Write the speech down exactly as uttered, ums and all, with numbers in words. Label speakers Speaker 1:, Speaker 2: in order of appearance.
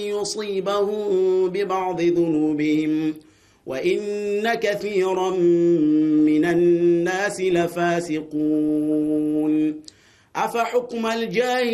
Speaker 1: يصيبهم ببعض ذنوبهم وإن كثيرا من الناس لفاسقون. أفحكم الجاهلية